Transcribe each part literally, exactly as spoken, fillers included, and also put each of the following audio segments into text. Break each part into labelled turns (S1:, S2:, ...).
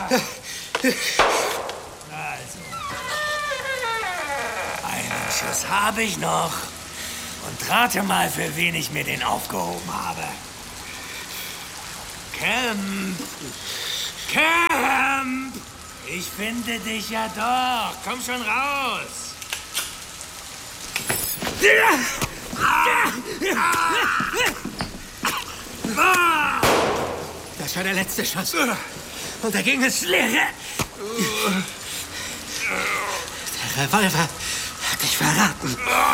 S1: Also. Einen Schuss habe ich noch. Und rate mal, für wen ich mir den aufgehoben habe. Camp! Camp! Ich finde dich ja doch. Komm schon raus.
S2: Das war der letzte Schuss. Und da ging es leer. Der Revolver hat dich verraten.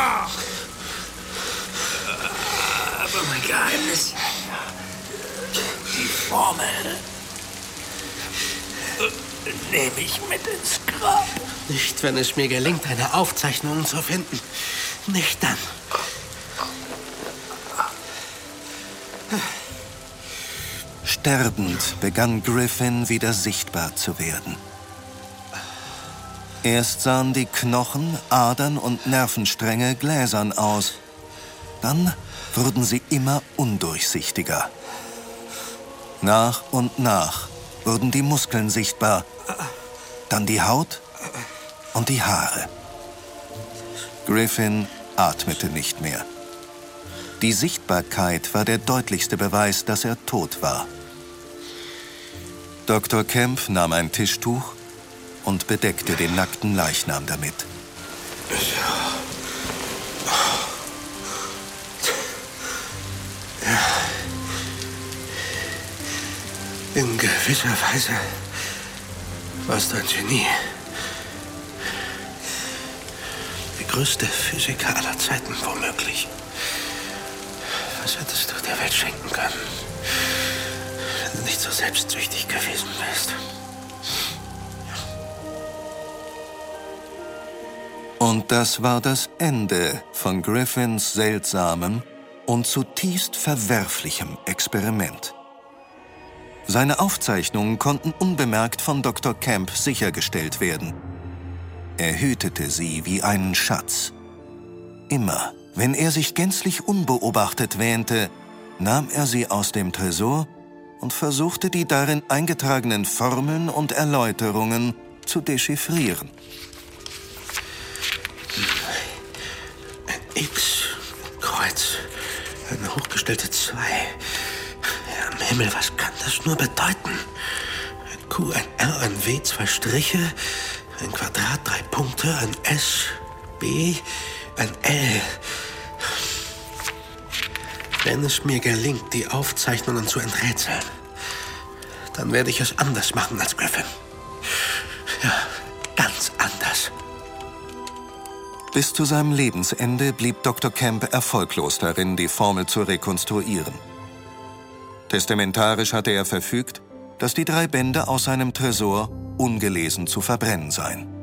S1: Aber mein Geheimnis... Die Formel... nehme ich mit ins Grab.
S2: Nicht, wenn es mir gelingt, eine Aufzeichnung zu finden. Nicht dann.
S3: Sterbend begann Griffin wieder sichtbar zu werden. Erst sahen die Knochen, Adern und Nervenstränge gläsern aus. Dann wurden sie immer undurchsichtiger. Nach und nach wurden die Muskeln sichtbar, dann die Haut und die Haare. Griffin atmete nicht mehr. Die Sichtbarkeit war der deutlichste Beweis, dass er tot war. Doktor Kemp nahm ein Tischtuch und bedeckte den nackten Leichnam damit.
S2: In gewisser Weise warst du ein Genie. Der größte Physiker aller Zeiten, womöglich. Was hättest du der Welt schenken können, wenn du nicht so selbstsüchtig gewesen wärst?
S3: Und das war das Ende von Griffins seltsamem und zutiefst verwerflichem Experiment. Seine Aufzeichnungen konnten unbemerkt von Doktor Kemp sichergestellt werden. Er hütete sie wie einen Schatz. Immer, wenn er sich gänzlich unbeobachtet wähnte, nahm er sie aus dem Tresor und versuchte, die darin eingetragenen Formeln und Erläuterungen zu dechiffrieren.
S2: Ein X, ein Kreuz, eine hochgestellte zwei. Ja, im Himmel, was kann das nur bedeuten? Ein Q, ein R, ein W, zwei Striche, ein Quadrat, drei Punkte, ein S, B, ein L. Wenn es mir gelingt, die Aufzeichnungen zu enträtseln, dann werde ich es anders machen als Griffin. Ja, ganz anders.
S3: Bis zu seinem Lebensende blieb Doktor Kemp erfolglos darin, die Formel zu rekonstruieren. Testamentarisch hatte er verfügt, dass die drei Bände aus seinem Tresor ungelesen zu verbrennen seien.